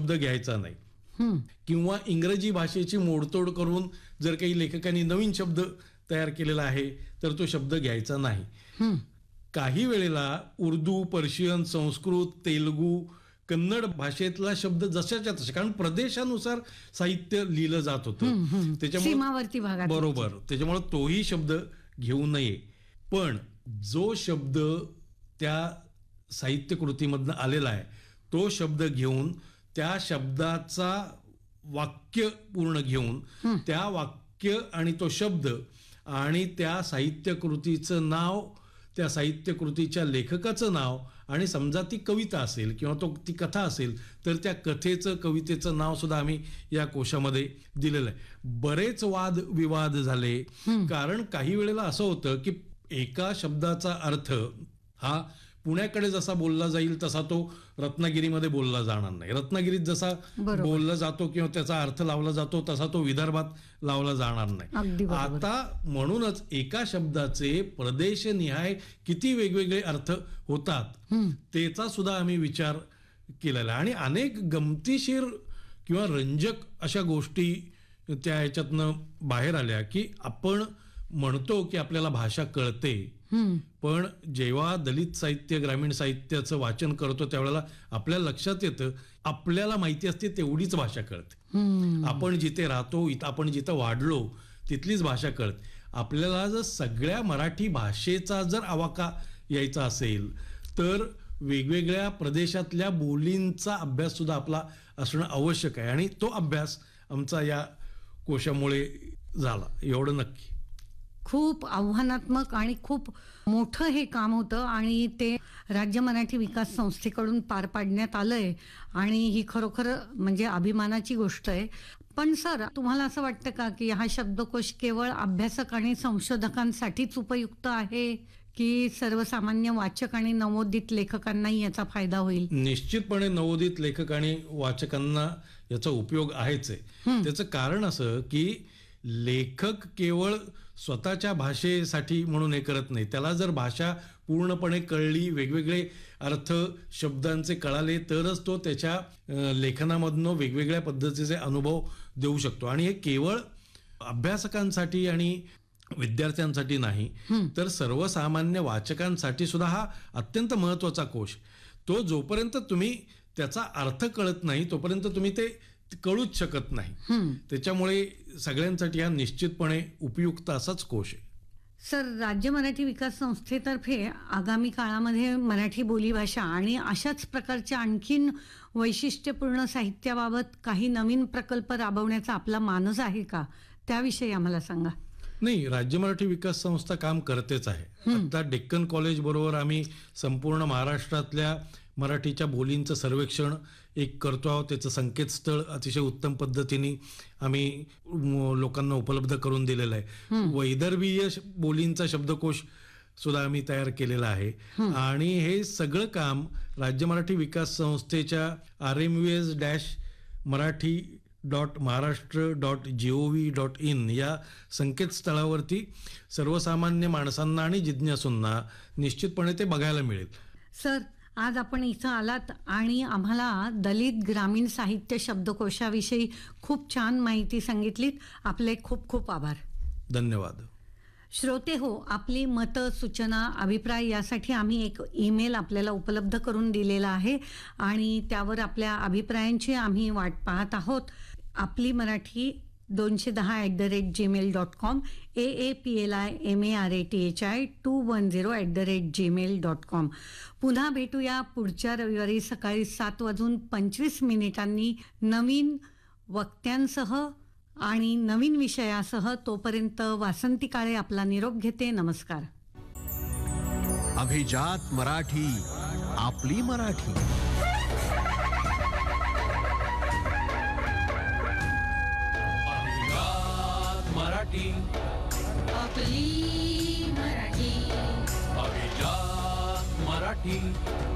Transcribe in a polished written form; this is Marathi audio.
शब्द घ्यायचा नाही. किंवा इंग्रजी भाषेची मोडतोड करून जर काही लेखकांनी नवीन शब्द तयार केलेला आहे तर तो शब्द घ्यायचा नाही. काही वेळेला उर्दू, पर्शियन, संस्कृत, तेलुगू, कन्नड भाषेतला शब्द जशाच्या तशा, कारण प्रदेशानुसार साहित्य लिहिलं जात होतं सीमावर्ती भागात, बरोबर, त्याच्यामुळे तोही शब्द घेऊ नये. पण जो शब्द त्या साहित्य कृतीमधनं आलेला आहे तो शब्द घेऊन त्या शब्दाचा वाक्य पूर्ण घेऊन त्या वाक्य आणि तो शब्द आणि त्या साहित्य कृतीचं नाव, त्या साहित्य कृतीच्या लेखकाचं नाव, आणि समजा ती कविता असेल किंवा ती कथा असेल तर त्या कथेचं, कवितेचं नाव सुद्धा आम्ही या कोशामध्ये दिलेलं आहे. बरेच वाद विवाद झाले, कारण काही वेळेला असं होतं की एका शब्दाचा अर्थ हा पुण्याकडे जसा बोलला जाईल तसा तो रत्नागिरीमध्ये बोलला जाणार नाही, रत्नागिरीत जसा बोलला जातो किंवा त्याचा अर्थ लावला जातो तसा तो विदर्भात लावला जाणार नाही. आता म्हणूनच एका शब्दाचे प्रदेशनिहाय किती वेगवेगळे अर्थ होतात त्याचा सुद्धा आम्ही विचार केलेला आहे. आणि अनेक गमतीशीर किंवा रंजक अशा गोष्टी त्या ह्याच्यातनं बाहेर आल्या की आपण म्हणतो की आपल्याला भाषा कळते, पण जेव्हा दलित साहित्य, ग्रामीण साहित्याचं वाचन करतो त्यावेळेला आपल्या लक्षात येतं आपल्याला माहिती असते तेवढीच भाषा कळते. आपण जिथे राहतो, आपण जिथं वाढलो तिथलीच भाषा कळते. आपल्याला जर सगळ्या मराठी भाषेचा जर आवाका यायचा असेल तर वेगवेगळ्या प्रदेशातल्या बोलींचा अभ्यास सुद्धा आपला असणं आवश्यक आहे, आणि तो अभ्यास आमचा या कोशामुळे झाला, एवढं नक्की. खूप आव्हानात्मक आणि खूप मोठं हे काम होतं आणि ते राज्य मराठी विकास संस्थेकडून पार पाडण्यात आलंय आणि ही खरोखर म्हणजे अभिमानाची गोष्ट आहे. पण सर, तुम्हाला असं वाटतं का की हा शब्दकोश केवळ अभ्यासक आणि संशोधकांसाठीच उपयुक्त आहे की सर्वसामान्य वाचक आणि नवोदित लेखकांनाही याचा फायदा होईल? निश्चितपणे नवोदित लेखक आणि वाचकांना याचा उपयोग आहेच आहे. त्याचं कारण असं की लेखक केवळ स्वतःच्या भाषेसाठी म्हणून हे करत नाही, त्याला जर भाषा पूर्णपणे कळली, वेगवेगळे अर्थ शब्दांचे कळाले तरच तो त्याच्या लेखनामधनं वेगवेगळ्या पद्धतीचे अनुभव देऊ शकतो. आणि हे केवळ अभ्यासकांसाठी आणि विद्यार्थ्यांसाठी नाही तर सर्वसामान्य वाचकांसाठी सुद्धा हा अत्यंत महत्वाचा कोश. तो जोपर्यंत तुम्ही त्याचा अर्थ कळत नाही तोपर्यंत तुम्ही ते कळूच शकत नाही. त्याच्यामुळे सगळ्यांसाठी हा निश्चितपणे उपयुक्त असाच कोश आहे. सर, राज्य मराठी विकास संस्थेतर्फे आगामी काळामध्ये मराठी बोलीभाषा आणि अशाच प्रकारच्या आणखीन वैशिष्ट्यपूर्ण साहित्याबाबत काही नवीन प्रकल्प राबवण्याचा आपला मानस आहे का? त्याविषयी आम्हाला सांगा. नाही, राज्य मराठी विकास संस्था काम करतेच आहे. आता डेक्कन कॉलेज बरोबर आम्ही संपूर्ण महाराष्ट्रातल्या मराठीच्या बोलींचं सर्वेक्षण एक करतो आहोत. त्याचं संकेतस्थळ अतिशय उत्तम पद्धतीने आम्ही लोकांना उपलब्ध करून दिलेलं आहे. वैदर्भीय बोलींचा शब्दकोश सुद्धा आम्ही तयार केलेला आहे. आणि हे सगळं काम राज्य मराठी विकास संस्थेच्या rmvs-marathi.maharashtra.gov.in या संकेतस्थळावरती सर्वसामान्य माणसांना आणि जिज्ञासूंना निश्चितपणे ते बघायला मिळेल. सर, आज आपण इथं आलात आणि आम्हाला दलित ग्रामीण साहित्य शब्दकोशाविषयी खूप छान माहिती सांगितलीत. आपले खूप खूप आभार. धन्यवाद. श्रोते हो, आपली मतं, सूचना, अभिप्राय यासाठी आम्ही एक ईमेल आपल्याला उपलब्ध करून दिलेला आहे आणि त्यावर आपल्या अभिप्रायांची आम्ही वाट पाहत आहोत. आपली मराठी 210@gmail.com, AAPLIMARATHI210@gmail.com. पुन्हा भेटूया पुढच्या रविवारी सकाळी 7:25 नवीन वक्त्यांसह आणि नवीन विषयासह. तोपर्यंत वासंती काळे आपला निरोप घेते. नमस्कार. अभिजात मराठी, आपली मराठी. मराठी, आपली मराठी, अभिजात मराठी.